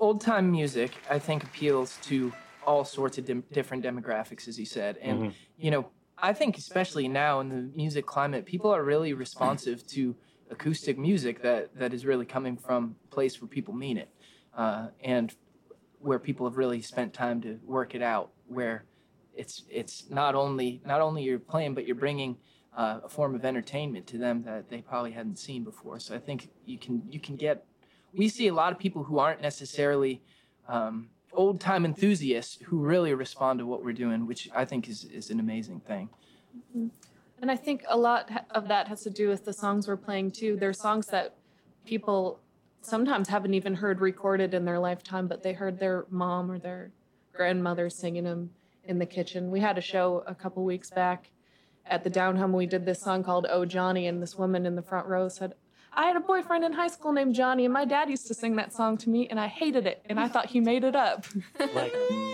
old time music, I think, appeals to all sorts of different demographics, as you said. And, I think especially now in the music climate, people are really responsive to acoustic music that is really coming from a place where people mean it, and where people have really spent time to work it out, where it's not only you're playing, but you're bringing a form of entertainment to them that they probably hadn't seen before. So I think you can get. We see a lot of people who aren't necessarily old time enthusiasts who really respond to what we're doing, which I think is an amazing thing. Mm-hmm. And I think a lot of that has to do with the songs we're playing too. They're songs that people sometimes haven't even heard recorded in their lifetime, but they heard their mom or their grandmother singing them in the kitchen. We had a show a couple weeks back at the Down Home. We did this song called Oh Johnny, and this woman in the front row said, I had a boyfriend in high school named Johnny, and my dad used to sing that song to me, and I hated it, and I thought he made it up. Like